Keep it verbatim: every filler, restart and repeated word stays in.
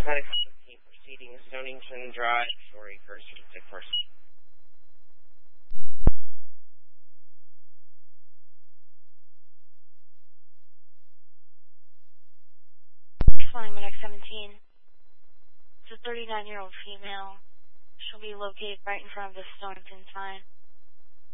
Paddock seventeen proceeding Stonington Drive, four acres, sick person. Flying Paddock seventeen. It's a thirty-nine-year-old female. She'll be located right in front of the Stonington sign.